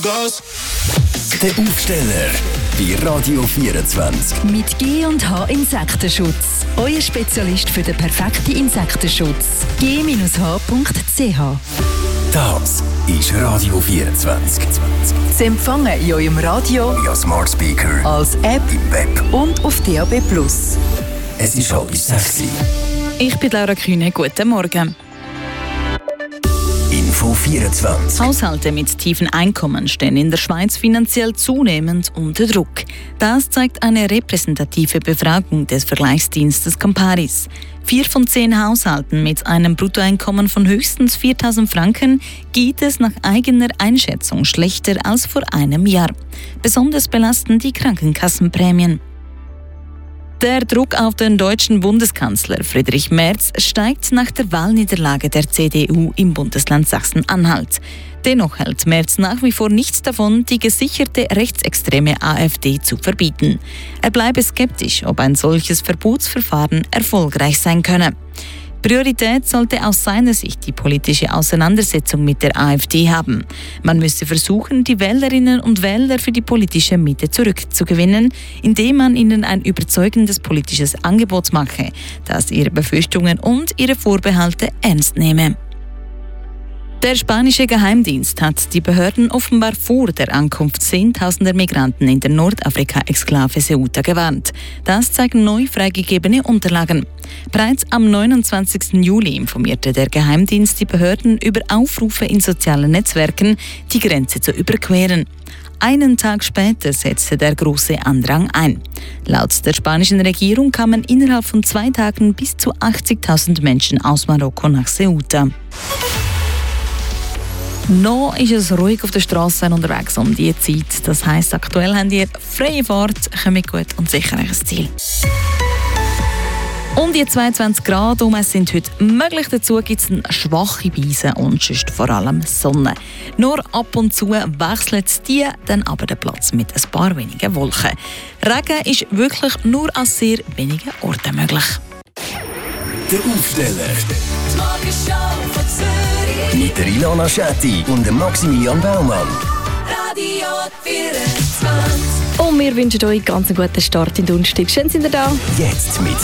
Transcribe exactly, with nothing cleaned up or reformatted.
Der Aufsteller bei Radio vierundzwanzig. Mit G und H Insektenschutz. Euer Spezialist für den perfekten Insektenschutz. G H Punkt C H. Das ist Radio vierundzwanzig. Sie empfangen in eurem Radio, via Smart Speaker, als App im Web und auf D A B plus. Es ist halb sechs. Ich bin Laura Kühne. Guten Morgen. Info vierundzwanzig. Haushalte mit tiefen Einkommen stehen in der Schweiz finanziell zunehmend unter Druck. Das zeigt eine repräsentative Befragung des Vergleichsdienstes Comparis. Vier von zehn Haushalten mit einem Bruttoeinkommen von höchstens viertausend Franken geht es nach eigener Einschätzung schlechter als vor einem Jahr. Besonders belasten die Krankenkassenprämien. Der Druck auf den deutschen Bundeskanzler Friedrich Merz steigt nach der Wahlniederlage der C D U im Bundesland Sachsen-Anhalt. Dennoch hält Merz nach wie vor nichts davon, die gesicherte rechtsextreme AfD zu verbieten. Er bleibe skeptisch, ob ein solches Verbotsverfahren erfolgreich sein könne. Priorität sollte aus seiner Sicht die politische Auseinandersetzung mit der AfD haben. Man müsse versuchen, die Wählerinnen und Wähler für die politische Mitte zurückzugewinnen, indem man ihnen ein überzeugendes politisches Angebot mache, das ihre Befürchtungen und ihre Vorbehalte ernst nehme. Der spanische Geheimdienst hat die Behörden offenbar vor der Ankunft zehntausender Migranten in der Nordafrika-Exklave Ceuta gewarnt. Das zeigen neu freigegebene Unterlagen. Bereits am neunundzwanzigsten Juli informierte der Geheimdienst die Behörden über Aufrufe in sozialen Netzwerken, die Grenze zu überqueren. Einen Tag später setzte der große Andrang ein. Laut der spanischen Regierung kamen innerhalb von zwei Tagen bis zu achtzigtausend Menschen aus Marokko nach Ceuta. Noch ist es ruhig auf der Straße unterwegs um diese Zeit. Das heisst, aktuell habt ihr freie Fahrt, kommt gut und sicher ins Ziel. Um die zweiundzwanzig Grad herum sind heute möglich. Dazu gibt es eine schwache Brise und sonst vor allem Sonne. Nur ab und zu wechselt die, dann aber der Platz mit ein paar wenigen Wolken. Regen ist wirklich nur an sehr wenigen Orten möglich. Der Aufsteller. Die Morgenshow von Zürich. Mit der Ilona Schetti und dem Maximilian Baumann. Radio vierundzwanzig. Und wir wünschen euch ganz einen guten Start in den Donnerstag. Schön, sind ihr da. Jetzt mit